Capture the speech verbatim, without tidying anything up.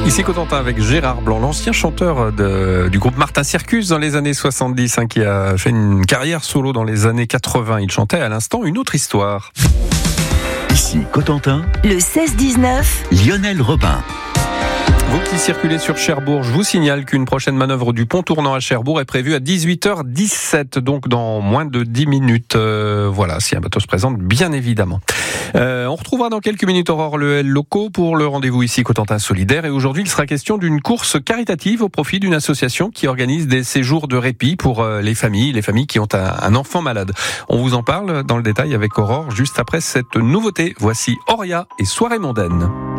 Ici Cotentin avec Gérard Blanc, l'ancien chanteur de, du groupe Martin Circus dans les années soixante-dix, hein, qui a fait une carrière solo dans les années quatre-vingts. Il chantait à l'instant une autre histoire. Ici Cotentin, le seize dix-neuf, Lionel Robin. Vous qui circulez sur Cherbourg, je vous signale qu'une prochaine manœuvre du pont tournant à Cherbourg est prévue à dix-huit heures dix-sept, donc dans moins de dix minutes. Euh, voilà, si un bateau se présente, bien évidemment. Euh, on retrouvera dans quelques minutes Aurore Le L locaux pour le rendez-vous ici Cotentin Solidaire. Et aujourd'hui, il sera question d'une course caritative au profit d'une association qui organise des séjours de répit pour les familles, les familles qui ont un, un enfant malade. On vous en parle dans le détail avec Aurore juste après cette nouveauté. Voici Auria et Soirée mondaine.